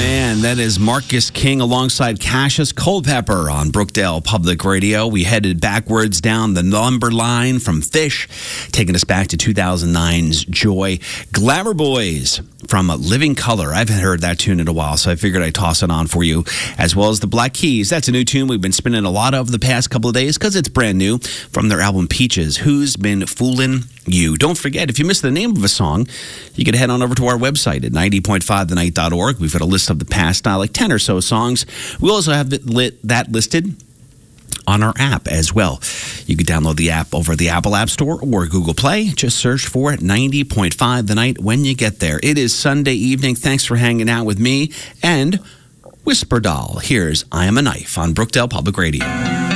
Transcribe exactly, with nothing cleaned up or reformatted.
man. That is Marcus King alongside Cassius Culpepper on Brookdale Public Radio. We headed backwards down the number line from Fish, taking us back to two thousand nine's Joy. Glamour Boys from Living Color. I haven't heard that tune in a while, so I figured I'd toss it on for you, as well as the Black Keys. That's a new tune we've been spinning a lot of the past couple of days because it's brand new from their album Peaches. Who's Been Foolin' You? Don't forget, if you missed the name of a song, you can head on over to our website at ninety point five the night dot org. We've got a list of the past, uh, like ten or so songs. We also have that, lit, that listed on our app as well. You can download the app over the Apple App Store or Google Play. Just search for it, ninety point five The Night, when you get there. It is Sunday evening. Thanks for hanging out with me and Whisper Doll. Here's I Am a Knife on Brookdale Public Radio.